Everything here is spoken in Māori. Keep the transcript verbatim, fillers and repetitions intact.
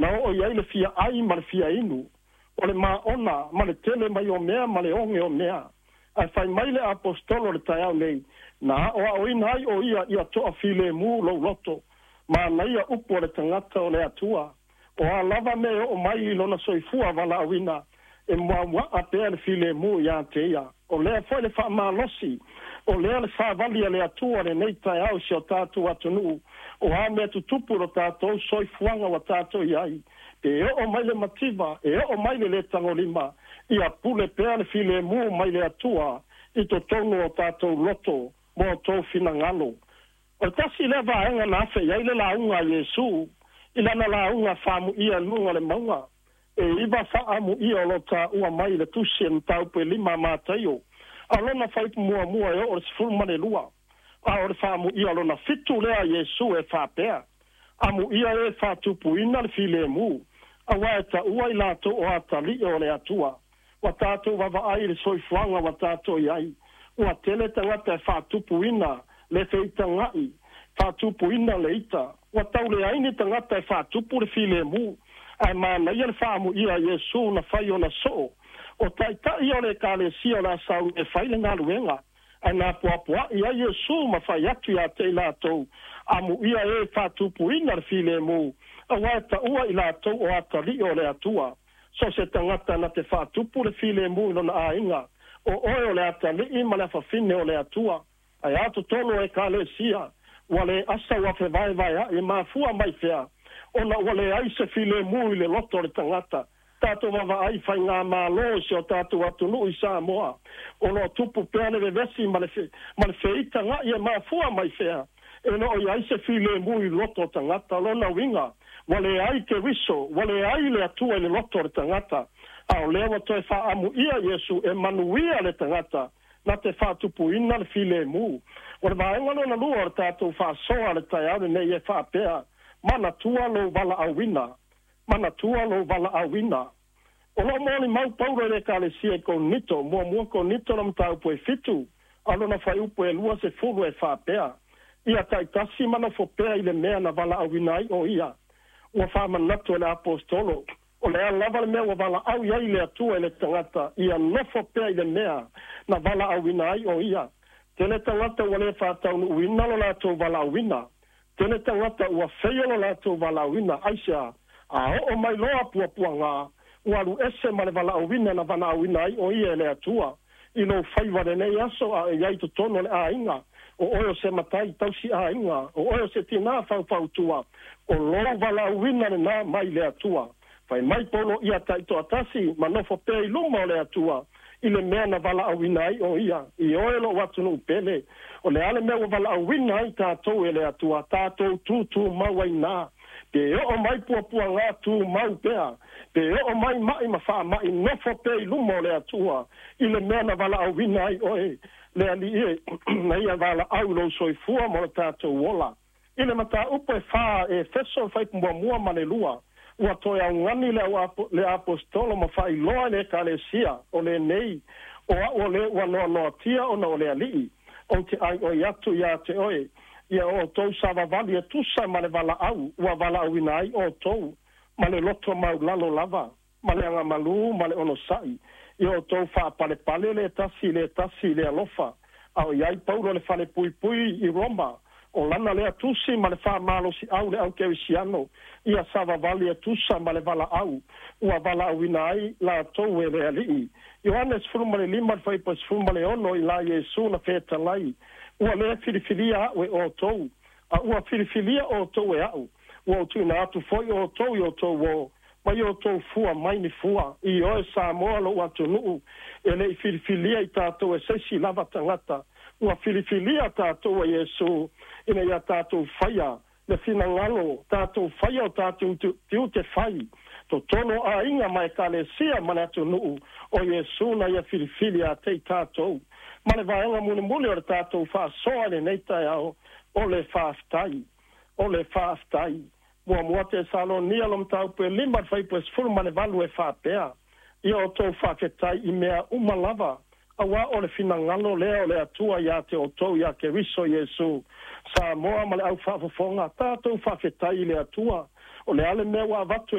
na o ia le fia ai ma le fia inu o le maona ma le tele mai o mea ma le onge o mea ai fai mai le apostolo le tai au nei na o a oina ai o ia ia toa file mu lo loto ma na ia upo le tangata o le atua o a lava me o mai lona soifua wala awina e mua mua a pea le file mu ia te ia o lea foi le wha malosi o lea le whaavali le atua le nei tai au si o tātou atunu o a mea tutupu ro tātou soifuanga wa tātou iai e o mai le mativa e o mai le le tangolima ia pule pea le file mu mai le atua i to tonu o tātou loto mo tō fina ngalo o tasi le vaenga na fe iai le launga Yesu i lana launga whamu ia lunga le maunga e iwa whaamu ia lota ua mai le tusi en tau pe lima mātaio a lona whaipu mua mua e o le sifuru mane lua a o le whaamu ia lona fitu lea Yesu e whapea amu ia e whatupu ina le file mu a waeta ua i lato o atali o le atua wa tātou wawa ai le soifuanga wa tātou iai ua tele tangata e whatupu ina le feita ngai whatupu ina le ita wa tau le aini tangata e whatupu le file mu ai mana ia le whaamu ia Yesu na whai o na so o taitai o le kālesia o la sau e whai le ngaluenga ai nā puapua ia Yesu ma whai atu ia te latou amu ia e whatupu ina le file mu a waeta ua i latou o atali o le atua so se tangata na te whatupu le file mu ino na ainga o oe o le atali i ma le whawhine o le atua ai atu tono e kālesia wale asa wa fe vai vai e ma fua mai fea ona wale ai se file mu le loto le tangata tato va ai fai nga ma lo se o tato atu nu i Samoa ona tupu pene ve vesi ma le fe ma le feita nga e ma fua mai fea e no ai se file mu i loto tangata lona winga wale ai ke wiso wale ai le atua le loto le tangata au lewa to fa amu ia Yesu e manuia le tangata na te whatupu ina le file mu. Ora vaenga no na lua o tātou whasoa le tai au nei e whapea. Mana tua lo wala awina. Mana tua lo wala awina. O lo moni mau pauro le kālesia ko nito. Mua mua ko nito na mtau po e fitu. Alo na whai upo e lua se fulu e whapea. Ia tai tasi mana fopea i le mea na wala awina ai o ia. Ua whamanatu e le apostolo. O le lava le mea wa wala au iai le atua e le tangata. Ia nofo pea i le mea na wala awina ai o ia. Tene tangata ua le whātau nu uina lo lātou wala awina. Tene tangata ua wheio lo lātou wala awina. Aisha, a o mai loa pua pua ngā. Ua lu ese ma le wala awina na wala awina ai o ia e le atua. I lo whaiwa le nei aso a iai to tono le a inga. O oio se matai tausi a inga. O oio se tina whau whau tua. O lo wala awina le nā mai le atua. Fai mai pono ia taito atasi, ma nofo pea i luma o le atua, i le mea na wala awina ai o ia, i oelo watu nu pele, o le ale mea wala awina ai tātou e le atua, tātou tū tū mau ai nā, pe o mai pua pua ngā tū mau pea, pe o mai mai ma wha mai nofo pea i luma o le atua, i le mea na wala awina ai oe, le ali e, na ia wala au lo soifua mo le tātou wola, i le mata upo e wha e feso fai pumua mua ma le lua, ua toi au ngani le, le apostolo ma whai loa le kālesia o le nei o a o le ua noa noa tia o na o le alii o te ai o iatu ia te oe ia o tou sa wawali e tusa ma le wala au ua wala au ina ai o tou ma le loto mau lalo lava ma le anga malu ma le ono sai ia o tou wha pale pale le tasi le tasi le alofa au iai paulo le whale pui pui i Roma o lana lea tusi ma le wha malo si au le au kewisiano ia sava vali e tusa ma le vala au ua vala au ina ai la tou e le alii Iohannes fulma le lima le whaipas fulma le ono i la Yesu na feta lai ua lea filifilia au e o tou a ua filifilia o tou e au ua o tuna atu foi o tou i o tou o mai o tou fua mai ni fua i o e Samoa lo ua tunuu e le filifilia i tātou e sesi lava tangata ua filifilia tātou e Yesu ina ia tātou whaia le fina ngalo tātou whaia o tātou tiu te whai to tono a inga mai kālesia mana atu nuu o Yesu na ia filifilia a te tātou mane vaenga mune mune o tātou wha soa le neitai au o le whaaftai o le whaaftai mua mua te Salonia lom tau pe lima whai pues fulu mane valu e whaapea ia o tō whaafetai i mea umalava awa o le fina ngalo lea o le atua ia te o tau ia ke riso Yesu sa moa ma le au whaafofonga tātou whaafetai i le atua o le ale mea wa vatu